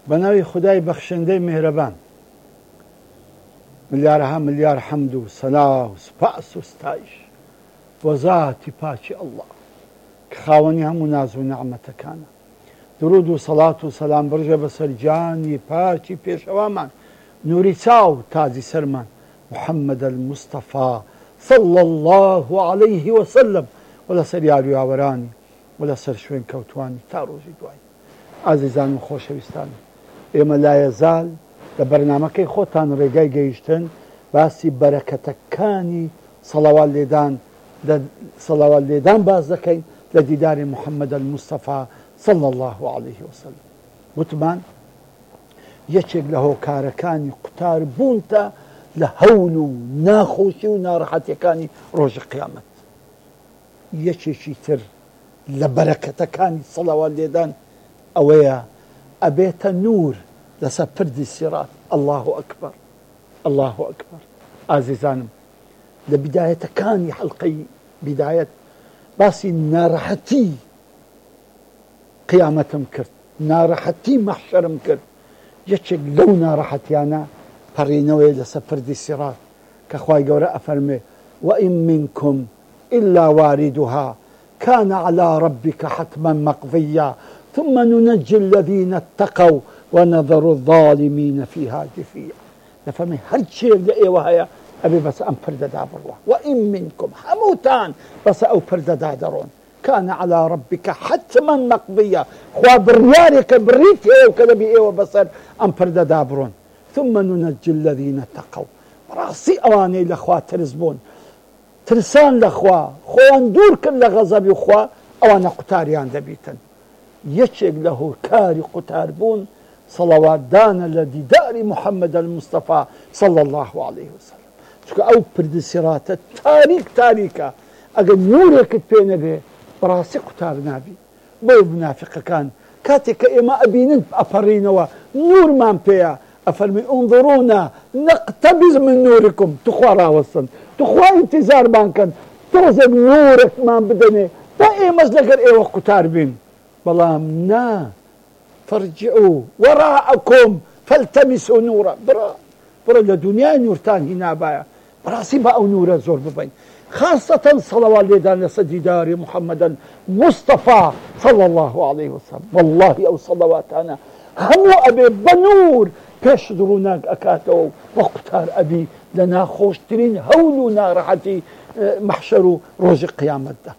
بەناوی خدای بەخشندەی میهرەبان ملیارها ملیار حەمد و سەنا و سوپاس و ستایش بۆ زاتی پاکی ئەڵڵا کە خاوەنی هەموو ناز و نەعمەتەکانە. درود و سەڵات و سەلام بڕژە بەسەر جانی پاکی پێشەوامان نوری چاو تاجی سەرمان محەممەد المستەفا صلى الله عليه وسلم و لەسەر یار و یاوەرانی و لەسەر شوێن کەوتوانی تا ڕۆژی دوای. ئازیزان و خۆشەویستان، ئێمە لایەزال لە بەرنامەکەی خۆتان ڕێگای گەیشتن باسی بەرەکەتەکانی سەڵاوات لێدان باز دەکەین لە دیداری محەممەد المستەفا صلى الله عليه وسلم. گوتمان یەکێک لە هۆکارەکانی قوتار بوونتە لە هەول و ناخۆشی و ناڕەحەتیەکانی ڕۆژی قیامەت. یەکێکی تر لە بەرەکەتەکانی سەڵاوات لێدان ئەوەیە ئەبێتە نور لەسەر پردی سیرات. الله ئەکبەر، الله ئەکبەر. ئازیزانم، لە بیدایەتەکانی حەڵقەی بیدایەت باسی ناڕەحەتی قیامەتم کرد، ناڕەحەتی مەحشەرم کرد. یەکێک لەو ناڕەحەتیانە پەڕینەوەی لەسەر پردی سیرات کە خوای گەورە ئەفەرمێ وئین منکم إلا واردها كان على ربك حتما مقضيا ثم ننجي الذين اتقوا ونذر الظالمين فيها جثيا. لفهمي هر شيء لإيوه هيا أبي بس أم پردە دابڕوە وئین منکم هەمووتان بەس ئەو پردە دادەڕۆن كان على ربك حتما مقضيا خوا بڕیارێکە بڕیت ئێوە کە دەبی ئێوە بەسەر ئەم پردە دابڕۆن ثم ننجي الذين اتقوا. ڕاستی ئەوانەی لە خوا ترس بوون، ترسان لە خوا، خۆیان دوور کرد لە غەزەبی خوا، ئەوانە قوتاریان دەبیتن. یەکێک لە هۆکاری قوتار بوون سەڵاواتدانە لە دیداری محەممەد المستەفا صلى الله عليه وسلم. چونکە ئەو پردی سیراتە تاریک تاریکە، ئەگەر نورێکت پێ نەبێ بەڕاستی قوتار نابی. بۆ منافقەکان کاتێک کە ئێمە ئەبینن ئەپەڕینەوە نورمان پێیە ئەفەرمی انظرونا نقتبس من نوركم، تخوا ڕاوەستن، تخوا ئینتیزارمان کەن، تۆزێک نورێکمان بدەنێ تا ئێمەش لەگەر ئێوە قوتار بین. بەڵام نا، فەرجعوا وراءكم فالتمسوا نورا. بڕە لە دنیای نورتان هی نابایە، بەڕاستی بە ئەو نورە زۆر ببین. خاصەتەن سەڵاوات لێدان لەسەر دیداری محەممەد مستەفا صلى الله عليه وسلم. والله ئەو سەڵاواتانە هەموو ئەبێ بە نور پێش دڕووناک ئەکاتەوە وە قوتار ئەبی لە ناخۆشترین هەول و ناڕەحەتی مەحشەر و ڕۆژی قیامەتدا.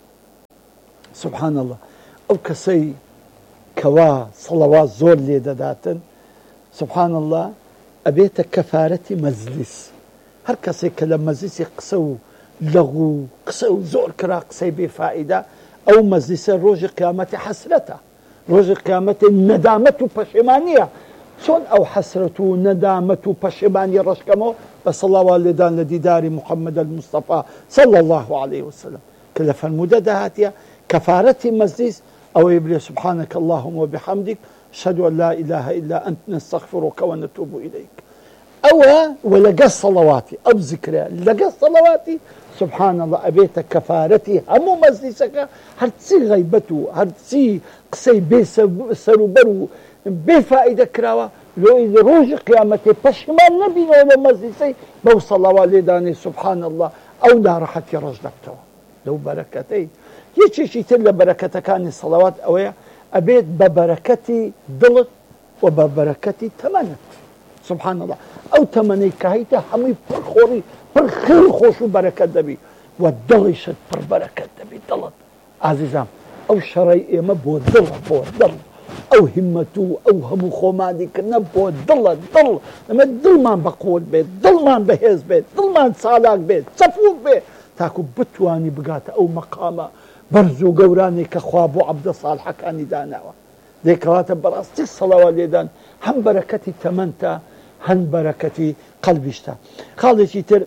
سبحان الله. ئەو کەسەی کەوا سەڵاوات زۆر لێ دەداتن، سبحان الله، ئەبێتە کەفارەتی مەجلیس. هەر کەسێک کە لە مەجلیسی قسە و لەغو و قسە و زۆر کرا قسەی بێفائیدە، ئەو مەجلیسە ڕۆژی قیامەتی حەسرەتە، ڕۆژی قیامەتی نەدامەت و پەشیمانیە. چۆن ئەو حەسرەت و نەدامەت و پەشیمانی ڕەشکەمەوە بە سەڵاوات لێدان لە دیداری محەممەد المستەفا صلى الله عليه وسلم کە لە فەرموودە داهاتیە کەفارەتی مەجلیس ئەوەی بڵێ سبحانك اللهم وبحمدك أشهد أن لا إله إلا أنت نستغفرك ونتوب إليك. ئەوە وەلەگە سەڵاواتی ئەو ذکرە لەگە سەڵاواتی سبحان الله ئەبێتە کەفارەتی هەموو مەجلیسەکە، هەرچی غەیبەت و هەرچی قسەی بێ سەروبەر و بێفائیدە کراوە لۆی ڕۆژی قیامەتێ پەشیمان نەبینەوە لە مەجلیسەی بەو سەڵاوات لێدانی سبحان الله ئەو ناڕەحەتی ڕەش دەبتەوە. لەو بەرەکەتەی یەکێکی تر لە بەرەکەتەکانی سەڵاوات ئەوەیە ئەبێت بە بەرەکەتی دڵت و بە بەرەکەتی تەمەنت. سبحان الله، ئەو تەمەنەی کە هەیتە هەمووی پڕخۆڕی پڕ خێر و خۆش و بەرەکەت دەبی و دڵیشت پڕ بەرەکەت دەبی. دڵت ئازیزام، ئەو شەڕەی ئێمە بۆ دڵە، بۆ دڵ، ئەو هیمەت و ئەو هەموو خۆمانیکردنە بۆ دڵە. دڵ ئەمە دڵمان بەقوت بێت، دڵمان بەهێز بێت، دڵمان چالاک بێت، چەفوک بێت، تاکو بتوانی بگاتە ئەو مەقامە بەرز و گەورانێک کە خوا بۆ عەبدە ساڵحەکانی داناوە. دەیکەواتە بەڕاستی سەڵاوات لێدان هەم بەرەکەتی تەمەنتە هەن بەرەکەتی قەلبیشتە. خاڵێکی تر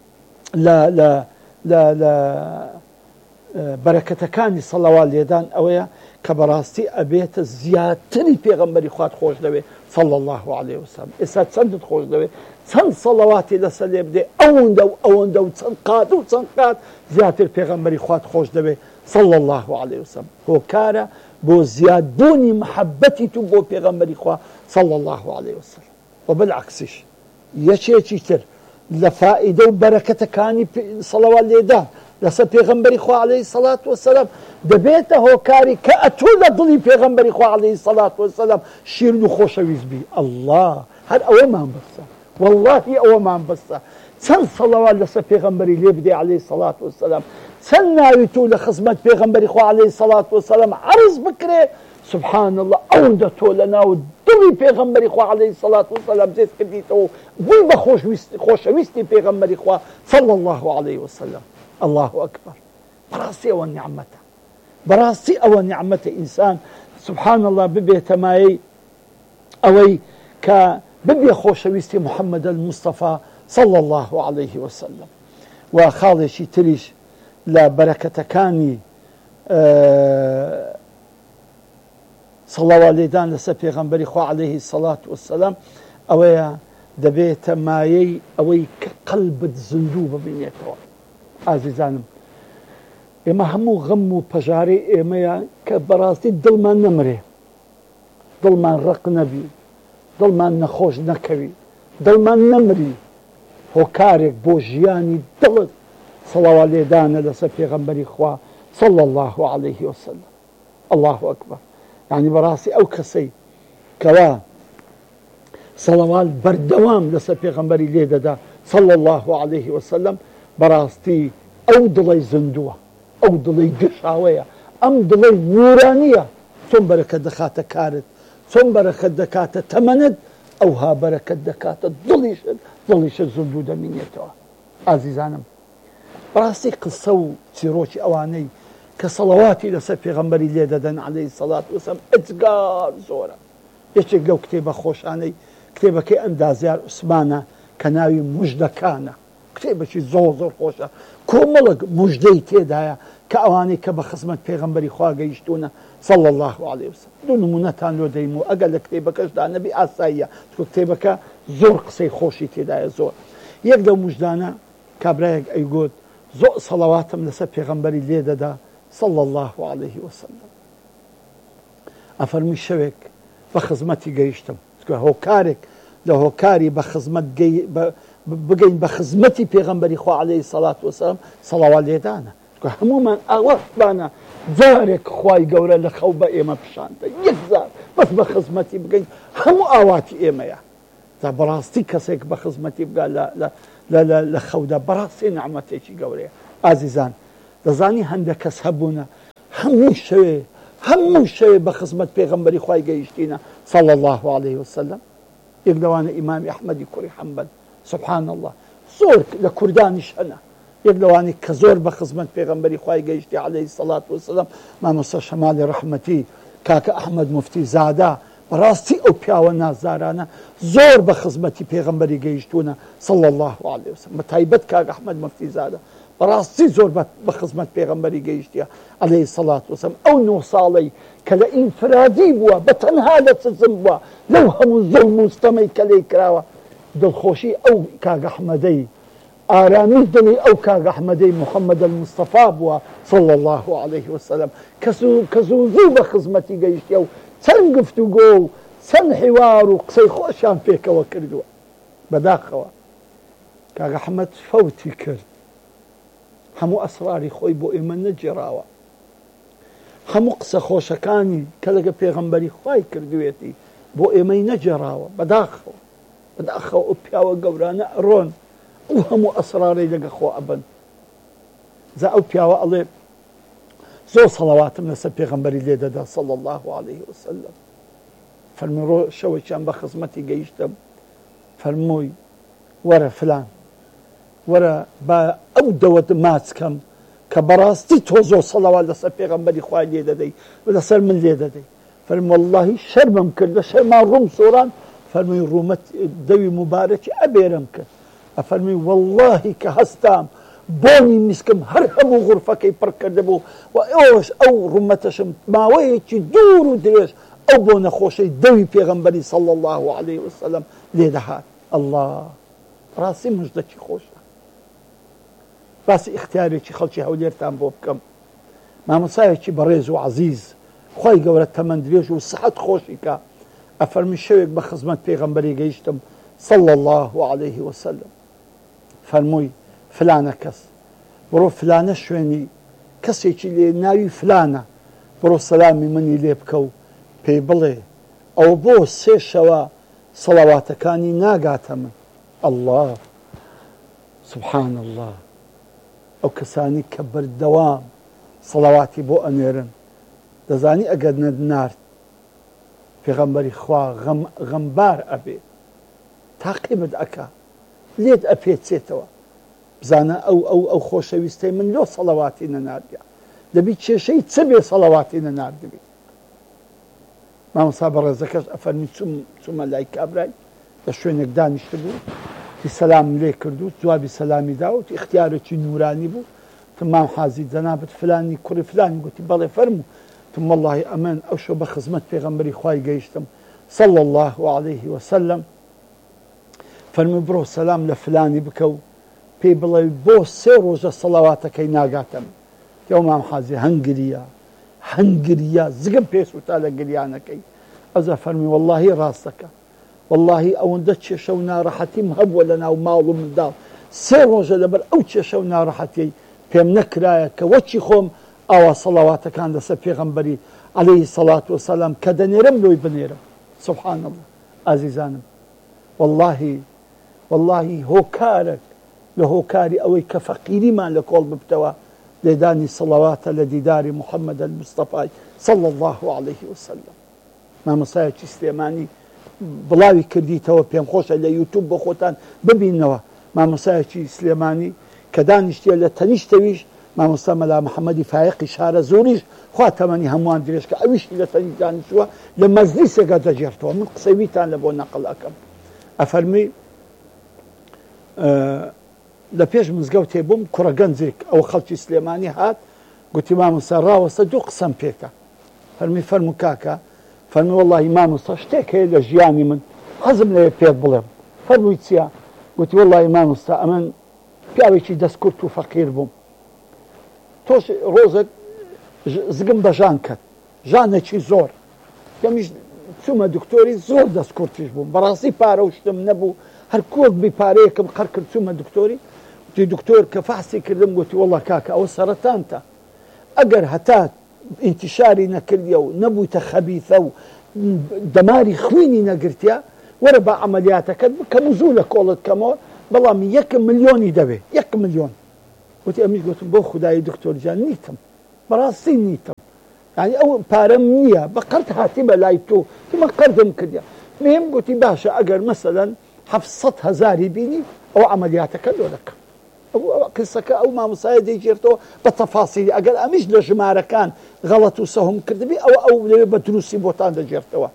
لە بەرەکەتەکانی سەڵاوات لێدان ئەوەیە کە بەڕاستی ئەبێتە زیاتری پێغەمبەری خوات خۆش دەوێت صلى الله عليه وسلم. ئێستا چەندت خۆش دەوێت، چەند سەڵاواتی لەسەر لێ بدێ، ئەوەندە و ئەوەندە و چەند قات و چەند قات زیاتر پێغەمبەری خوات خۆش دەوێت صلى الله عليه وسلم. هۆکارە بۆ زیادبوونی محەبەتی تو بۆ پێغەمبەری خوا صلى الله عليه وسلم. وبالعكسش یەکێکی تر لە فائیدە و بەرەکەتەکانی سەڵەوات لێدان لەسەر پێغەمبەری خوا عەلەیهی سەڵات وەسەلام دەبێتە هۆکاری کە ئەتوو لە دڵی پێغەمبەری خوا عەلەیهی سەڵات وەسەلام شیرین و خۆشەویست بی. الله هەر ئەوەمان بەسە، وەڵڵاهی ئەوەمان بەسە. چەند سەڵەوات لەسەر پێغەمبەری لێ بدەی عەلەیهی سەڵات وەسەلام، چەند ناوی تۆ لە خزمەت پێغەمبەری خوا عەلەیهی سەڵات وەسەلام عەرز بکرێ، سبحان الله ئەوەندە تۆ لە ناو دڵی پێغەمبەری خوا عەلەیهی سەڵات وەسەلام جێت کردیتەوە بووی بە خۆشەویستی پێغەمبەری خوا صلی الله عليه وسلم. الله ئەکبەر. بەڕاستی ئەوە نیعمەتە، بەڕاستی ئەوە نیعمەتە ئینسان سبحان الله ببێتە مایەی ئەوەی کە ببێ خۆشەویستی محەممەد المستەفا صلی الله عليه وسلم. و خاڵێکی تریش لە بەرەکەتەکانی سەڵاوات لێدان لەسەر پێغەمبەری خوا عەلەیهی سەڵات وەسەلام ئەوەیە دەبێتە مایەی ئەوەی کە قەلبت زیندوو ببینێتەوە. ئازیزانم، ئێمە هەموو غەم و پەژارەی ئێمەیە کە بەڕاستی دڵمان نەمرێ، دڵمان ڕق نەبی، دڵمان نەخۆش نەکەوی، دڵمان نەمری. هۆکارێک بۆ ژیانی دڵت سەڵاوات لێدانە لەسەر پێغەمبەری خوا صلی الله عليه وسلم. الله ئەکبەر. یعنی بەڕاستی ئەو کەسەی کەوا سەڵەوات بەردەوام لەسەر پێغەمبەری لێ دەدا صلی الله عليه وسلم، بەڕاستی ئەو دڵی زیندووە، ئەو دڵی گشاوەیە، ئەم دڵی نورانیە. چۆن بەرەکەت دەخاتە کارت، چۆن بەرەکەت دەکاتە تەمەنت، ئەوها بەرەکەت دەکاتە دڵیشت زیندوو دەمینێتەوە. ئازیزانم، بەڕاستی قسە و چیرۆکی ئەوانەی کە سەڵەواتی لەسەر پێغەمبەری لێ دەدەن عەلەیهی سەڵات وەسەلام ئەجگار زۆرە. یەکێک لەو کتێبە خۆشانەی کتێبەکەی ئەندازیار عوسمانە کە ناوی موژدەکانە، کتێبێکی زۆر زۆر خۆشە، کۆمەڵک موژدەی تێدایە کە ئەوانەی کە بە خزمەت پێغەمبەری خوا گەیشتوونە صلی الله عليه وسلم. دوو نمونەتان لۆ دەیم و ئەگەر لە کتێبەکەشدا نەبی ئاساییە، چونکە کتێبەکە زۆر قسەی خۆشی تێدایە زۆر. یەک لەو موژدانە کابرایەک ئەیگوت زۆر سەڵەواتم لەسەر پێغەمبەری لێ دەدا صلی الله عليه وسلم. ئەفەرمی شەوێک بە خزمەتی گەیشتم، هۆکارێک لە هۆکاری بە خزمەت بگەین بە خزمەتی پێغەمبەری خوا عەلەیهی سەڵات وەسەلام سەڵاوات لێدانە. هەمومان ئاوەختبانە جارێک خوای گەورە لە خەو بە ئێمە پیشاندە، یەک جار بەس بە خزمەتی بگەین، هەموو ئاواتی ئێمەیە. تا بەڕاستی کەسێک بە خزمەتی بگا لە خەودا بەڕاستی نعمەتێکی گەورەیە. ئازیزان، دەزانی هەندێک کەس هەبوونە هەموو شەوێ بە خزمەت پێغەمبەری خوای گەیشتینە صلی الله عليه وسلم. یەک لەوانە ئیمامی ئەحمەدی کوڕی حەنبەل، سبحان الله، زۆر لە کوردانیش هەنا. یەک لەوانی کە زۆر بە خزمەت پێغەمبەری خوای گەیشتی عەلەیهی سەڵات وەسەلام مامۆستا شەمالی ڕەحمەتی، کاکە ئەحمەد موفتی زادا، بەڕاستی ئەو پیاوە نازدارانە زۆر بە خزمەتی پێغەمبەری گەیشتوونە صلی الله عليه وسلم. بە تایبەت کاکە ئەحمەد موفتی زادا بەڕاستی زۆر بە خزمەت پێغەمبەری گەیشتیە عەلەیهی سەڵات وەسەلام. ئەو 9 ساڵەی کە لە ئینفرادی بووە، بە تەنها لە سزم بووە، لەو هەموو زوڵم و ستەمەی کە لێی کراوە، دڵخۆشی ئەو کاکە ئەحمەدەی، ئارامی دڵی ئەو کاکە ئەحمەدەی محەممەد المستەفا بووە صلی الله عليه وسلم، کە زوو بە خزمەتی گەیشتیە و چەند گفتوگۆ و چەند حیوار و قسەی خۆشیان پێکەوە کردووە. بەداخەوە کاکە ئەحمەد فەوتی کرد، هەموو ئەسراری خۆی بۆ ئێمە نەجێراوە، هەموو قسە خۆشەکانی کە لەگە پێغەمبەری خوای کردوێتی بۆ ئێمەی نەجێراوە. بەداخەوە ئەو پیاوە گەورانە ئەڕۆن ئەو هەموو ئەسرارەی لەگە خۆ ئەبن. جا ئەو پیاوە ئەڵێ زۆر سەڵەواتم لەسەر پێغەمبەری لێ دەدا صلی الله عليه وسلم. فەرمووی ڕۆ شەوێکیان بە خزمەتی گەیشتم، فەرمووی وەرە فلان، وەرە بە ئەو دەوەت ماچکەم کە بەڕاستی تۆ زۆر سەڵەوات لەسەر پێغەمبەری خوای لێ دەدەی و لەسەر من لێ دەدەی. فەرمووی وەڵڵاهی شەرمم کرد، لە شەرمان ڕووم سۆران. فەرمووی ڕوومەت دەوی مبارەکی ئەبێرم کرد. ئەفەرمووی وەڵڵاهی کە هەستام بۆنی میسکم هەر هەموو غورفەکەی پڕ کرده بوو و ئەوش ئەو ڕوومەتەشم ماوەیەکی دوور و درێژ ئەو بۆ نەخۆشەی دەوی پێغەمبەری صلی الله عليه وسلم لێ دەهات. الله، ڕاستی موژدەکی خۆشە. باسی اختیارێکی خەڵکی هەولێرتان بۆ بکەم. مامۆسایەکی بەڕێز و عەزیز، خوای گەورە تەمەند درێژ و سەحەت خۆشی کە، ئەفەرمی شەوێک بە خزمەت پێغەمبەری گەیشتم صلى الله عليه وسلم فەرمووی فلانە کەس بڕۆ فلانە شوێنی کەسێکی لێ ناوی فلانە بڕۆ سەلامی منی لێ بکە و پێی بڵێ ئەو بۆ 3 شەوە سەڵاواتەکانی ناگاتە من. الله سبحان الله ئەو کەسانی کە بەردەوام سەڵاواتی بۆ ئەنێرن دەزانی ئەگەر نەنارد پێغەمبەری خوا غەمبار ئەبێ تاقیبت ئەکا لێت ئەپێچێتەوە بزانە ئەو خۆشەویستەی من لۆ سەڵاواتی نەناردیا دەبی کێشەی چ بێ سەڵاواتی نەناردبی. مامۆستا بەڕێزەکەش ئەفەرمی چوومە لای کابرای لە شوێنێک دانیشت بوو تی سەلام لێ کردو جوابی سەلامی داوت اختیارێکی نورانی بوو تم مام حازی جەنابەت فلانی کوڕی فلانی گوتی بەڵێ فەرموو تم والله ئەمن ئەو شەو بە خزمەت پێغەمبەری خوای گەیشتم صلى الله عليه وسلم فەرمی بڕۆ سەلام لە فلانی بکە و پێی بڵێ بۆ 3 ڕۆژە سەڵاواتەکەی ناگاتەم. ئەو مام حازی هەنگریە زگم پێسووتا لە گریانەکەی ئەزە فەرمی واللهی ڕاستەکە واللهی ئەوەندە کێشە و ناڕەحەتیم هەبووە لە ناو ماڵ و منداڵ 3 ڕۆژە لەبەر ئەو کێشە و ناڕەحەتی پێم نەکرایە کە وەچی خۆم ئاوا سەڵاواتەکان لەسەر پێغەمبەری عەلەیهی سەڵات وسەلام کە دەنێرم لۆی بنێرم. سبحان الله ئازیزانم واللهی هۆکارێک لە هۆکاری ئەوەی کە فەقیریمان لە کۆڵ ببتەوە لێدانی سەڵاواتە لە دیداری محەممەد المستەفای صلى الله عليه وسلم. مامۆستایەکی سلێمانی بڵاوی کردیتەوە پێم خۆشە لە یوتیوب بۆ خۆتان ببینەوە. مامۆستایەکی سلێمانی کە دانیشتە لە تەنیشتەویش مامۆستا مەلا محەممەدی فایقی شارە زۆریش خوا تەمەنی هەمووان درێژ کە ئەویشی لە تەنیش دانیشتووە لە مەجلیسێکە دەجێرتەوە. من قسەویتان لە بۆ نەقڵ ئەەکەم. ئەفەرمی لە پێش مزگەوتێ بووم کوڕە گەنجێک ئەو خەڵکی سلێمانی هات گوتی مامۆستا ڕاوەستە 2 قسەم پێکە. فەرموو کاکە فەرمی وەڵڵاهی مامۆستا شتێک هەیە لە ژیانی من حەزم لەوێ پێت بڵێم. فەرمووی چییە؟ گوتی وەڵڵاهی مامۆستا ئەمن پیاوێکی دەستکورت و فەقیر بووم تۆش ڕۆژێک زگم بە ژان کرد ژانێکی زۆر دەمیش چوومە دکتۆری زۆر دەستکورتیش بووم بەڕاستی پارە و شتم نەبوو هەر کۆک بی پارەیەکم قەر کرد چوومە دکتۆری گوتی دکتۆر کە فەحسی کردم گوتی وەڵڵا کاکە ئەوە سەرەتانتە ئەگەر هەتا ئینتیشاری نەکردیە و نەبوویتە خەبیثە و دەماری خوێنی نەگرتیا وەرە بە عەمەلیاتەکەت بکەم و زوو لە کۆڵت کەمەوە بەڵام 1 ملیۆنی دەوێ 1 ملیۆن. گوتی ئەمیش گوتم بۆ خودایی دکتۆر جان نیتم بەڕاستی نیتم یعنی ئەو پارەم نییە بە قەرد هاتی بە لای تۆ تمە قەردم کردیا مێم گوتی باشە ئەگەر مەسەلەن 700,000 بینی ئەو عەمەلیاتەکە لۆ دەکەم. قسەکە ئەو مامۆستایە دەیگێرتەوە بە تەفاسیلی ئەگەر ئەمیش لە ژمارەکان غەڵەت و سەهوم کردبی ئەو لەوێ بە دروستی بۆتان دەجێرتەوە.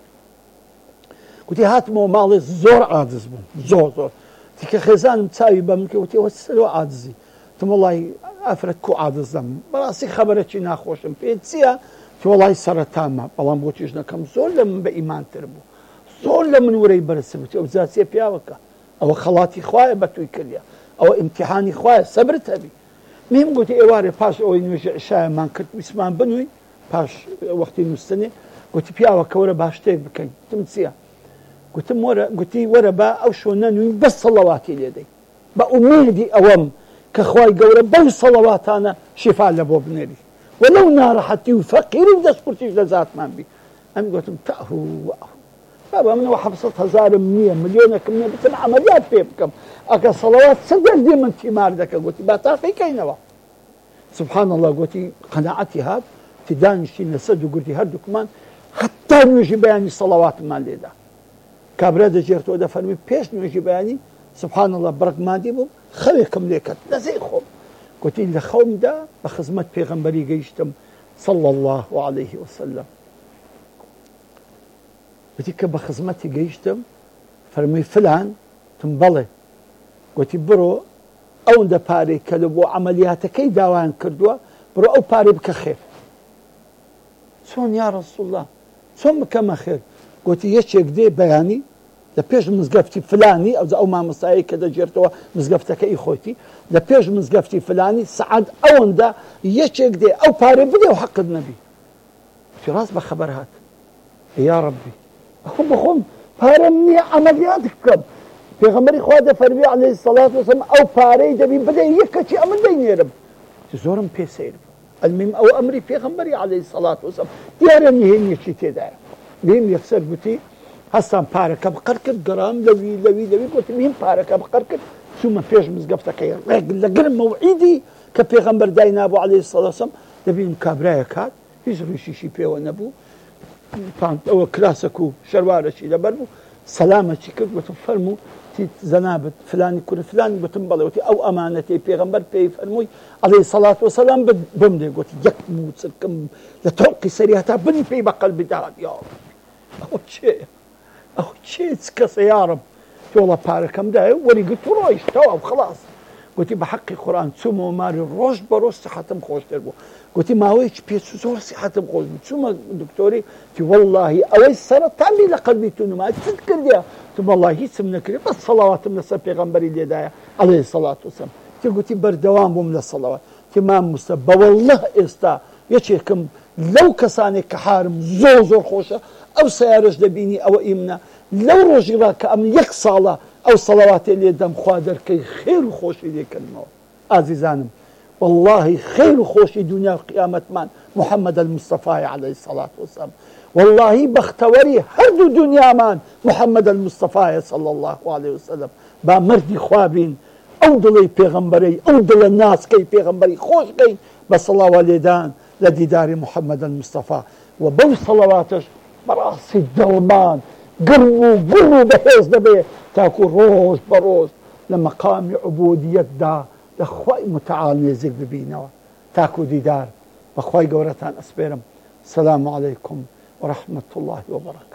گوتی هاتمەوە ماڵێ زۆر عاجز بووم زۆر دیکە خێزانم چاوی بە من کەوتی ئەوە سەرەوە عاجزی تم وەڵی ئافرەت کو عاجزم بەڕاستی خەبەرێکی ناخۆشم پێ چییە؟ وەڵی سەرەتامە بەڵام بۆ توێژنەکەم زۆر لە من بە ئیمانتر بوو زۆر لە من وەرەی بەرزتر بوو ئەو جاچیە پیاوەکە ئەوە خەڵاتی خوایە بە توی کردیا ئەوە ئیمتیحانی خوایە سەبرت هەبی. میم گوتی ئێوارێ پاش ئەوەی نوێژە عشایەمان کرد ویسمان بنووی پاش وەختی نووسنێ گوتی پیاوەکە وەرە باش شتێک بکەین. گوتم چییە؟ گوتم وەرە گوتی وەرە بە ئەو شۆ نەنووی بە سەڵەواتی لێدەی بە ئومێدی ئەوەم کە خوای گەورە بەو سەڵەواتانە شیفا لە بۆ بنێری وەلەو ناڕەحەتی و فەقیری و دەستکورتیش لە زاتمان بی. ئەمی گوتم تەهو بابا منەوە 700,000 نییە ملیۆنێکم نییە بتم عەمەلیات پێ بکەم ئەگە سەڵەوات چ دەردی من تیمار دەکە گوتی با تاقیکەینەوە. سبحان الله گوتی قەناعەتی هات تی دانیشتین لەسەر دوو گوردی هەردووکمان هەتا نوێژی بەیانی سەڵەواتمان لێدا کابرا دەجێرتەوە دەفەرمی پێش نوێژی بەیانی سبحان الله بڕکماندی بووم خەوێکم لێ کرد لەزەی خۆم گوتی لە خەومدا بە خزمەت پێغەمبەری گەیشتم صلى الله عليه وسلم. گوتی کە بە خزمەتی گەیشتم فەرمووی فلان تم بەڵێ گوتی بڕۆ ئەوەندە پارەی کە لە بۆ عەمەلیاتەکەی داوایان کردووە بڕۆ ئەو پارەی بکە خێر. چۆن یا ڕەسوڵ الله چۆن بکەمە خێر؟ گوتی یەکێک دێ بەیانی لە پێش مزگەفتی فلانی ئەو مامۆستایی کە دەجێرتەوە مزگەفتەکەی خۆتی لە پێش مزگەفتی فلانی سعات ئەوەندە یەکێک دێ ئەو پارەی بدێ و حەقت نەبی. ڕاست بە خەبەر هات یا ڕەبی ئەخۆ بخۆم پارەم نییە عەمەلیات بکەم پێغەمبەری خوا دەفەرمێ عەلەیهی سەڵات وسەلام ئەو پارەی دەبی بدەی یەک کەچی ئەمن دەینێرم زۆرم پێ سەیر المهم ئەو ئەمری پێغەمبەری عەلەیهی سەڵات وسەلام دیارە نهێنیەکی تێدایە بهم یەکسەر گوتی هەستان پارەکە بقەر کرد گەڕام لەوی گوتی مهم پارەکە بقەر کرد چوومە پێش مزگەفتەکەی لەگەر مەوعیدی کە پێغەمبەر داینابوو عەلەیهی سەڵات وسەلام دەبین کابرایە کات هیچ ڕیشیشی پێوە نەبوو ئەوە کراسەک و شەروارەشی لەبەر بوو سەلامەکی کرد وتم فەرموو زەنابەت فلانی کوڕ فلانی گوتم بەڵێ وتی ئەو ئەمانەتەی پێغەمبەر پێی فەرمووی عەلەیهی سەڵات وسەلام بم دێ گوتی یەک موچکم لە تۆقی سەری هەتا بنی پێی بە قەلبی داد یا ئەو چێیە ئەو چێ چ کەسە یارم تۆڵە پارەکەم دایە وەریگرت و ڕۆیشتەوە خلاص گوتی بە حەقی قورئان چوومەوە ماری ڕۆژ بە ڕۆژ سیحەتم خۆشتر بوو گوتی ماوەیەکی پێچ زۆر سیحەتم خۆش بوو چوومە دکتۆری تی وەڵڵاهی ئەوەی سەرەتانی لە قەلبی تو نما چت کردیە تو وەڵڵاهی هیچم نەکردی بەس سەڵاواتم لەسەر پێغەمبەری لێدایە عەلەیهی سەڵات وسەلام تی گوتی بەردەوام بووم لە سەڵاوات تی مام موسە بەوەڵڵه ئێستا یەکێکم لەو کەسانێک کە حارم زۆر خۆشە ئەو سەیارەش دەبینی ئەوە ئیمنە لەو ڕۆژی ڕا کە ئەم یەک ساڵە ئەو سەڵاواتێ لێ دەم خوا دەرکەی خێر و خۆشی لێکردنەوە ئازیزانم والله خير خوشي دنيا قيامت من محمد المصطفى عليه الصلاة والسلام والله بختوري هردو دنيا من محمد المصطفى صلى الله عليه وسلم با مردي خوابين او دلي پیغمبري او دل الناس كي پیغمبري خوش كي بصلاة والدان لديدار محمد المصطفى وبو صلواتش براسي الدلمان قروا بحيث دبي تاكو روز بروز لمقام عبودية دا لخوای متعال نێزێک ببینەوە تاکو دیدار بەخوای گەورەتان ئەسپێرم سلام علیکم ورحمة الله وبركاته